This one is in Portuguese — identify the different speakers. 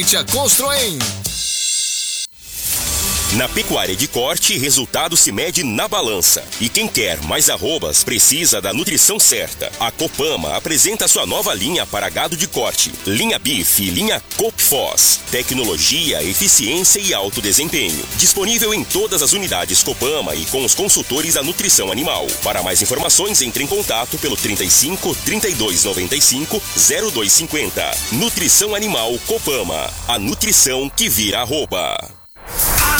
Speaker 1: Constroem.
Speaker 2: Na pecuária de corte, resultado se mede na balança. E quem quer mais arrobas precisa da nutrição certa. A Copama apresenta sua nova linha para gado de corte. Linha Beef e linha Copfos. Tecnologia, eficiência e alto desempenho. Disponível em todas as unidades Copama e com os consultores da nutrição animal. Para mais informações, entre em contato pelo 35 32 95 0250. Nutrição Animal Copama. A nutrição que vira arroba.